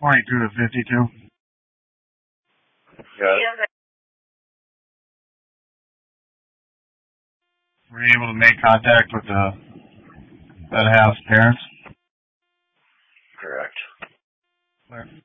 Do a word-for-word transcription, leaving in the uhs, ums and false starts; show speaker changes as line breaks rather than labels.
twenty-two to fifty-two.
Got it.
Were you able to make contact with the that house parents?
Correct.
Where?